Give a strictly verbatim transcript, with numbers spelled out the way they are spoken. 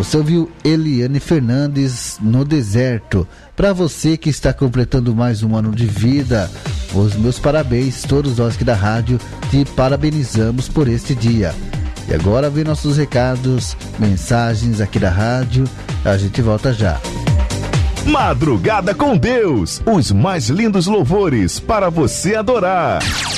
Você ouviu Eliane Fernandes, No Deserto. Para você que está completando mais um ano de vida, os meus parabéns. Todos nós aqui da rádio te parabenizamos por este dia. E agora vem nossos recados, mensagens aqui da rádio. A gente volta já. Madrugada com Deus, os mais lindos louvores para você adorar.